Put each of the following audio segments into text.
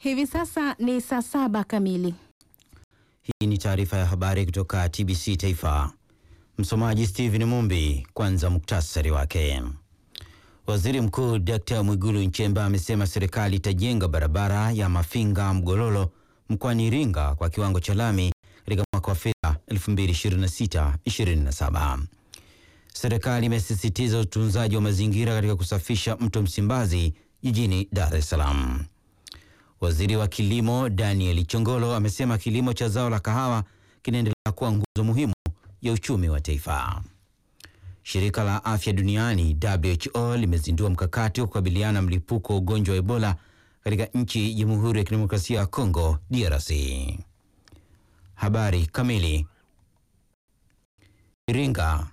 Hivi sasa ni saa 7 kamili. Hii ni taarifa ya habari kutoka TBC Taifa. Msomaji Steven Mumbi. Kwanza muktasari wake. Waziri Mkuu Dr. Mwigulu Nchemba amesema serikali itajenga barabara ya Mafinga Mgololo mkoani Iringa kwa kiwango cha lami katika mwaka wa fedha 2026/27. Serikali imesisitiza utunzaji wa mazingira katika kusafisha mto Msimbazi jijini Dar es Salaam. Waziri wa Kilimo Daniel Chongolo amesema kilimo cha zao la kahawa kinaendelea kuwa nguzo muhimu ya uchumi wa taifa. Shirika la Afya Duniani WHO limezindua mkakati wa kukabiliana na mlipuko wa ugonjwa wa Ebola katika nchi ya Jamhuri ya Kidemokrasia ya Kongo DRC. Habari kamili. Iringa.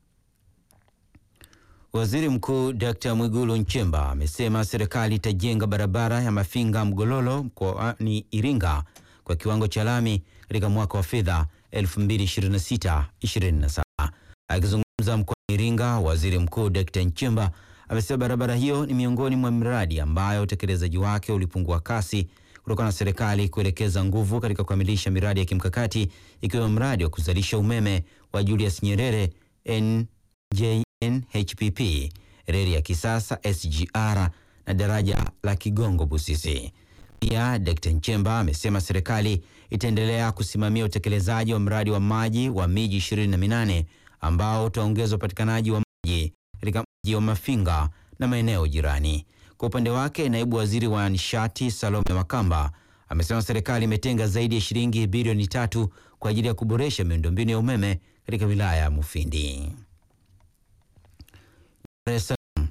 Waziri Mkuu Dr. Mwigulu Nchemba amesema serikali itajenga barabara ya Mafinga Mgololo mkoani Iringa kwa kiwango cha lami katika mwaka wa fedha 2026/27. Akizungumza mkoani Iringa, Waziri Mkuu Dr. Nchemba amesema barabara hiyo ni miongoni mwa miradi ambayo utekelezaji wake ulipungua kasi kutokana na serikali kuelekeza nguvu katika kukamilisha miradi ya kimkakati ikiwemo mradi wa kuzalisha umeme wa Julius Nyerere NHPP, reli ya kisasa SGR na daraja la Kigongo Busisi. Pia Dr. Nchemba amesema serikali itaendelea kusimamia utekelezaji wa mradi wa maji wa miji 28 ambao utaongeza upatikanaji wa maji katika mji wa Mafinga na maeneo jirani. Kwa upande wake, naibu waziri wa nishati Salome Makamba amesema serikali imetenga zaidi ya shilingi bilioni 3 kwa ajili ya kuboresha miundombinu ya umeme katika wilaya ya Mufindi. Dar es Salaam.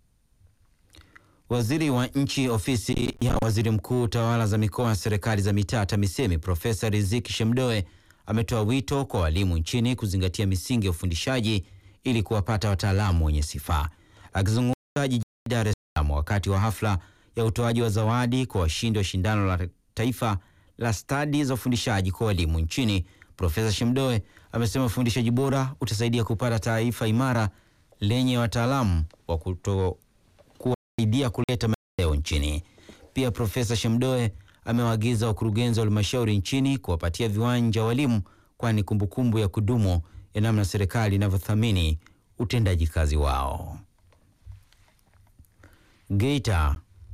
Waziri wa Nchi Ofisi ya Waziri Mkuu, Tawala za Mikoa na Serikali za Mitaa TAMISEMI, Profesa Riziki Shemdoe ametoa wito kwa walimu nchini kuzingatia misingi ya ufundishaji ili kuwapata wataalamu wenye sifa. Akizungumza jijini Dar es Salaam wakati wa hafla ya utoaji wa zawadi kwa washindi wa shindano la taifa la stadi za ufundishaji kwa walimu nchini, Profesa Shemdoe amesema ufundishaji bora utasaidia kupata taifa imara lenye wataalamu wa kuwasaidia kuleta maendeleo nchini. Pia Profesa Shemdoe amewaagiza wakurugenzi wa halmashauri nchini kuwapatia viwanja walimu, kwani kumbukumbu ya kudumu ya namna serikali inavyothamini utendaji kazi wao. Geita.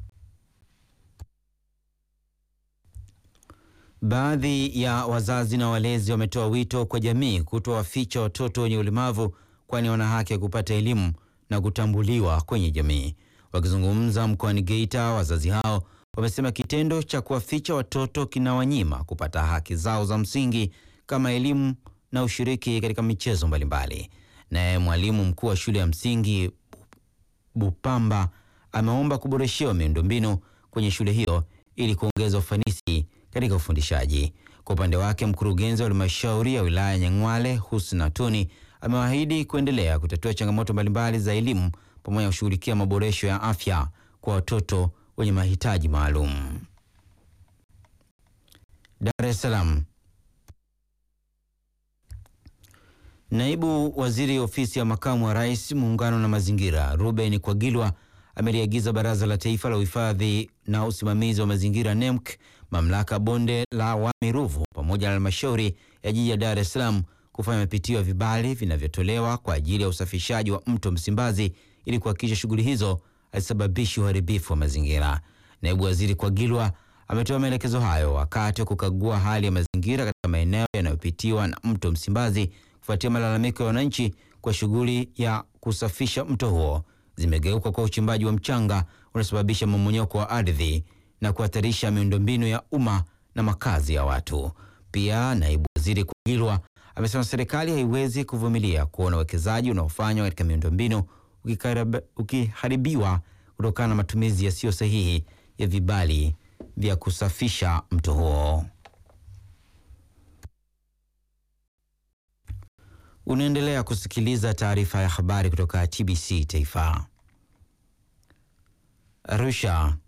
Baadhi ya wazazi na walezi wametoa wito kwa jamii kutowaficha watoto wenye ulemavu, kwani wana haki ya kupata elimu na kutambuliwa kwenye jamii. Wakizungumza mkoani Geita, wazazi hao wamesema kitendo cha kuwaficha watoto kinawanyima kupata haki zao za msingi kama elimu na ushiriki katika michezo mbalimbali. Naye mwalimu mkuu wa shule ya msingi Bupamba ameomba kuboreshewa miundombinu kwenye shule hiyo ili kuongeza ufanisi katika ufundishaji. Kwa upande wake, mkurugenzi wa halmashauri ya wilaya ya Nyang'hwale Husna Tuni ameahidi kuendelea kutatua changamoto mbalimbali za elimu pamoja na kushughulikia maboresho ya afya kwa watoto wenye mahitaji maalum. Dar es Salaam. Naibu Waziri Ofisi ya Makamu wa Rais, Muungano na Mazingira, Ruben Kwagilwa ameliagiza Baraza la Taifa la Uhifadhi na Usimamizi wa Mazingira NEMC, Mamlaka Bonde la Wami Ruvu pamoja na halmashauri ya jiji ya Dar es Salaam kufanya mapitio ya vibali vinavyotolewa kwa ajili ya usafishaji wa mto Msimbazi ili kuhakikisha shughuli hizo hazisababishi uharibifu wa mazingira. Naibu Waziri Kwagilwa ametoa maelekezo hayo wakati wa kukagua hali ya mazingira katika maeneo yanayopitiwa na mto Msimbazi kufuatia malalamiko ya wananchi kwa shughuli ya kusafisha mto huo zimegeuka kwa uchimbaji wa mchanga unasababisha mmomonyoko wa ardhi na kuhatarisha miundombinu ya umma na makazi ya watu. Pia Naibu Waziri Kwagilwa amesema serikali haiwezi kuvumilia kuona uwekezaji unaofanywa katika miundombinu ukiharibiwa kutokana na matumizi yasiyo sahihi ya vibali vya kusafisha mto huo. Unaendelea kusikiliza taarifa ya habari kutoka TBC Taifa. Arusha.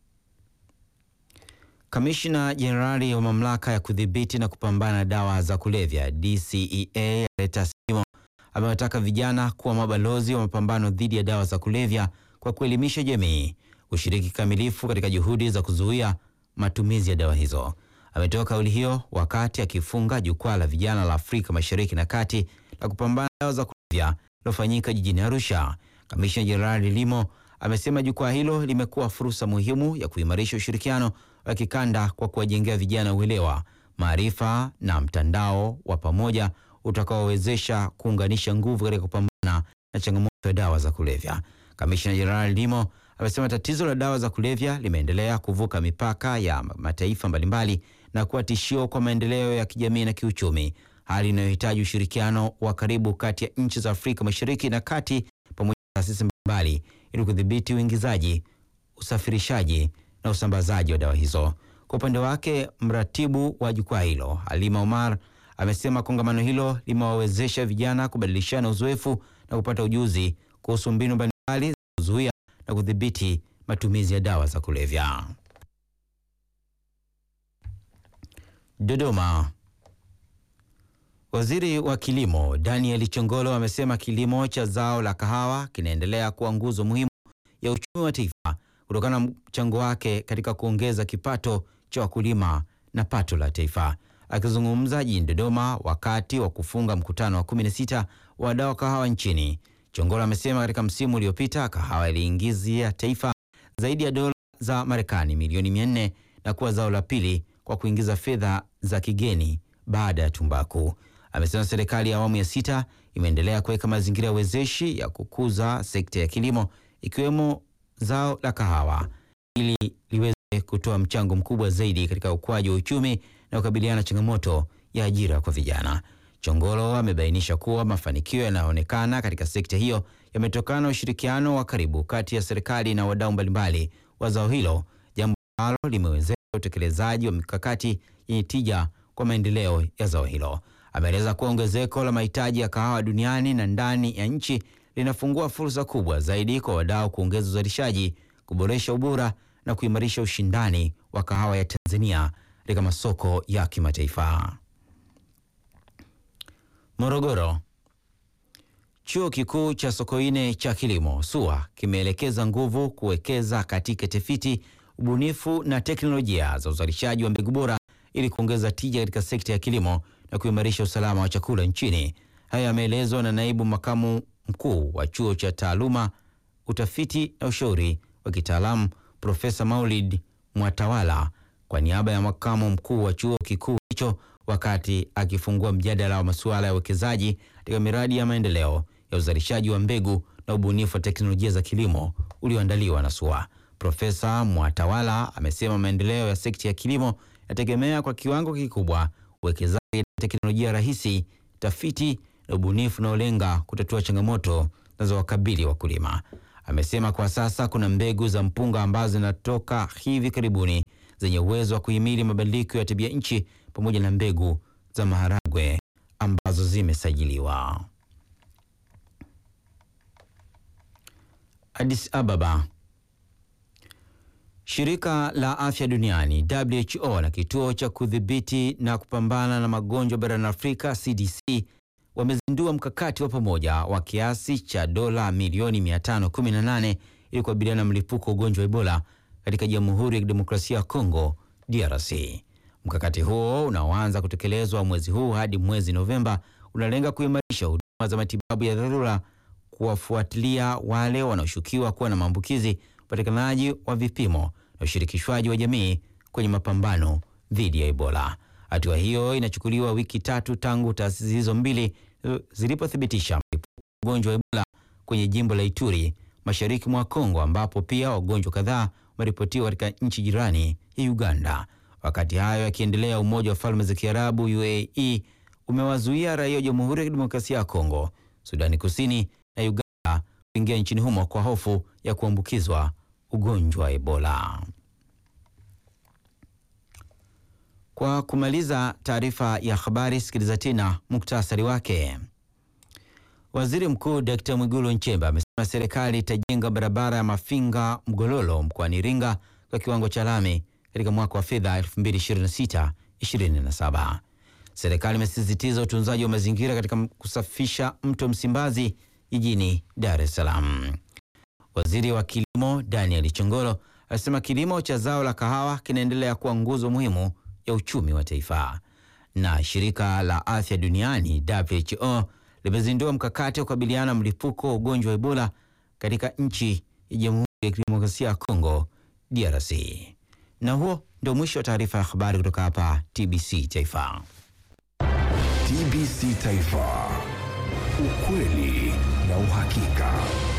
Kamishna Jenerali wa Mamlaka ya Kudhibiti na Kupambana na Dawa za Kulevya DCEA Leta Simo amewataka vijana kuwa mabalozi wa mapambano dhidi ya dawa za kulevya kwa kuelimisha jamii, kushiriki kikamilifu katika juhudi za kuzuia matumizi ya dawa hizo. Ametoa kauli hiyo wakati akifunga jukwaa la vijana la Afrika Mashariki na Kati la kupambana na dawa za kulevya lilofanyika jijini Arusha. Kamishna Jenerali Limo amesema jukwaa hilo limekuwa fursa muhimu ya kuimarisha ushirikiano wa kikanda kwa kuwajengea vijana uelewa, maarifa na mtandao wa pamoja utakaowezesha kuunganisha nguvu katika kupambana na changamoto ya dawa za kulevya. Kamishna Jenerali Limo amesema tatizo la dawa za kulevya limeendelea kuvuka mipaka ya mataifa mbalimbali na kuwa tishio kwa maendeleo ya kijamii na kiuchumi, hali inayohitaji ushirikiano wa karibu kati ya nchi za Afrika Mashariki na Kati pamoja na taasisi mbalimbali ili kudhibiti uingizaji, usafirishaji na usambazaji wa dawa hizo. Kwa upande wake, mratibu wa jukwaa hilo, Halima Omar, amesema kongamano hilo limewawezesha vijana kubadilishana uzoefu na kupata ujuzi kuhusu mbinu mbalimbali za kuzuia na kudhibiti matumizi ya dawa za kulevya. Dodoma. Waziri wa Kilimo Daniel Chongolo amesema kilimo cha zao la kahawa kinaendelea kuwa nguzo muhimu ya uchumi wa taifa kutokana na mchango wake katika kuongeza kipato cha wakulima na pato la taifa. Akizungumza jijini Dodoma wakati wa kufunga mkutano wa 16 wa wadau wa kahawa nchini, Chongolo amesema katika msimu uliopita kahawa iliingizia taifa zaidi ya dola za Marekani milioni 400 na kuwa zao la pili kwa kuingiza fedha za kigeni baada ya tumbaku. Amesema serikali ya awamu ya 6 imeendelea kuweka mazingira wezeshi ya kukuza sekta ya kilimo ikiwemo zao la kahawa ili liweze kutoa mchango mkubwa zaidi katika ukuaji wa uchumi na kukabiliana na changamoto ya ajira kwa vijana. Chongolo amebainisha kuwa mafanikio yanayoonekana katika sekta hiyo yametokana na ushirikiano wa karibu kati ya serikali na wadau mbalimbali wa zao hilo, jambo ambalo limewezesha utekelezaji wa mikakati yenye tija kwa maendeleo ya zao hilo. Ameeleza kuwa ongezeko la mahitaji ya kahawa duniani na ndani ya nchi linafungua fursa kubwa zaidi kwa wadau kuongeza uzalishaji, kuboresha ubora na kuimarisha ushindani wa kahawa ya Tanzania katika masoko ya kimataifa. Morogoro. Chuo Kikuu cha Sokoine cha Kilimo SUA kimeelekeza nguvu kuwekeza katika tafiti, ubunifu na teknolojia za uzalishaji wa mbegu bora ili kuongeza tija katika sekta ya kilimo na kuimarisha usalama wa chakula nchini. Haya yameelezwa na naibu makamu mkuu wa chuo cha taaluma, utafiti na ushauri wa kitaalamu Profesa Maulid Mwatawala kwa niaba ya makamu mkuu wa chuo kikuu hicho wakati akifungua mjadala wa masuala ya uwekezaji katika miradi ya maendeleo ya uzalishaji wa mbegu na ubunifu wa teknolojia za kilimo ulioandaliwa na SUA. Profesa Mwatawala amesema maendeleo ya sekta ya kilimo yategemea kwa kiwango kikubwa uwekezaji na teknolojia rahisi, tafiti na ubunifu unaolenga kutatua changamoto zinazowakabili wakulima. Amesema kwa sasa kuna mbegu za mpunga ambazo zinatoka hivi karibuni zenye uwezo wa kuhimili mabadiliko ya tabia nchi pamoja na mbegu za maharagwe ambazo zimesajiliwa. Addis Ababa. Shirika la Afya Duniani WHO na kituo cha kudhibiti na kupambana na magonjwa barani Afrika CDC wamezindua mkakati wa pamoja wa kiasi cha dola milioni 518 ili kukabiliana na mlipuko wa ugonjwa wa Ebola katika Jamhuri ya Kidemokrasia ya Kongo DRC. Mkakati huo unaoanza kutekelezwa mwezi huu hadi mwezi Novemba unalenga kuimarisha huduma za matibabu ya dharura, kuwafuatilia wale wanaoshukiwa kuwa na maambukizi, upatikanaji wa vipimo na ushirikishwaji wa jamii kwenye mapambano dhidi ya Ebola. Hatua hiyo inachukuliwa wiki 3 tangu taasisi hizo mbili zilipothibitisha ugonjwa wa Ebola kwenye jimbo la Ituri, mashariki mwa Kongo, ambapo pia wagonjwa kadhaa wameripotiwa katika nchi jirani ya Uganda. Wakati hayo yakiendelea, Umoja wa Falme za Kiarabu UAE umewazuia raia wa Jamhuri ya Kidemokrasia ya Kongo, Sudani Kusini na Uganda kuingia nchini humo kwa hofu ya kuambukizwa ugonjwa wa Ebola. Kwa kumaliza taarifa ya habari, sikiliza tena muktasari wake. Waziri Mkuu Dr. Mwigulu Nchemba amesema serikali itajenga barabara ya Mafinga Mgololo mkoani Iringa kwa kiwango cha lami katika mwaka wa fedha 2026/27. Serikali imesisitiza utunzaji wa mazingira katika kusafisha mto Msimbazi jijini Dar es Salaam. Waziri wa Kilimo Daniel Chongolo asema kilimo cha zao la kahawa kinaendelea kuwa nguzo muhimu ya uchumi wa taifa. Na shirika la afya duniani WHO limezindua mkakati wa kukabiliana na mlipuko wa ugonjwa wa Ebola katika nchi ya Jamhuri ya Kidemokrasia ya Kongo DRC. Na huo ndio mwisho wa taarifa ya habari kutoka hapa TBC Taifa. TBC Taifa. Ukweli na uhakika.